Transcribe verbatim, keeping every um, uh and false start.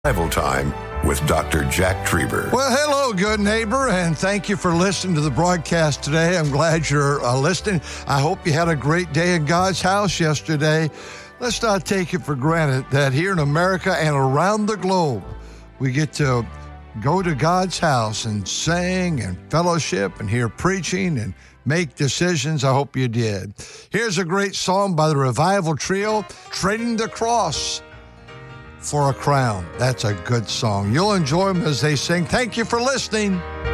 Bible Time with Doctor Jack Trieber. Well, hello, good neighbor, and thank you for listening to the broadcast today. I'm glad you're uh, listening. I hope you had a great day in God's house yesterday. Let's not take it for granted that here in America and around the globe, we get to go to God's house and sing and fellowship and hear preaching and make decisions. I hope you did. Here's a great song by the Revival Trio, Trading the Cross for a Crown. That's a good song. You'll enjoy them as they sing. Thank you for listening.